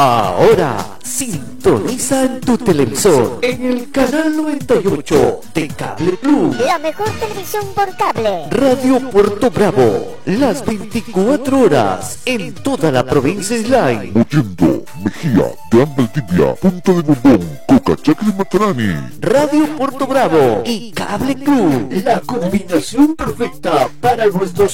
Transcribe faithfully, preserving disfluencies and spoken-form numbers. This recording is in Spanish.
Ahora sintoniza en tu televisor en el canal noventa y ocho de Cable Plus. La mejor televisión por cable. Radio Puerto Bravo, las veinticuatro horas en toda la provincia Islay. Mollendo, Mejía, Gran Valdivia, Punta de Bombón, Cocachacle y Matarani. Radio Puerto Bravo y Cable Plus, la combinación perfecta para nuestros